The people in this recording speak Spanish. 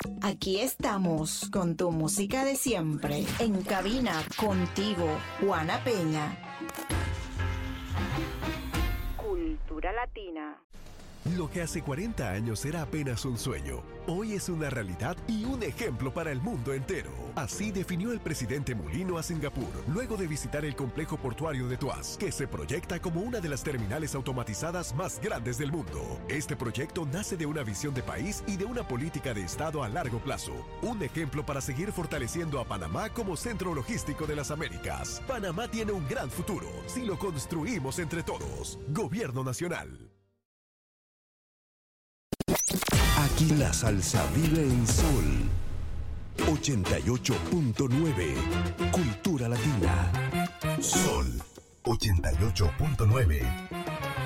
Aquí estamos con tu música de siempre. En cabina contigo, Juana Peña. Cultura Latina. Lo que hace 40 años era apenas un sueño, hoy es una realidad y un ejemplo para el mundo entero. Así definió el presidente Mulino a Singapur, luego de visitar el complejo portuario de Tuas, que se proyecta como una de las terminales automatizadas más grandes del mundo. Este proyecto nace de una visión de país y de una política de Estado a largo plazo. Un ejemplo para seguir fortaleciendo a Panamá como centro logístico de las Américas. Panamá tiene un gran futuro si lo construimos entre todos. Gobierno Nacional. Aquí la salsa vive en Sol 88.9. Cultura Latina. Sol 88.9.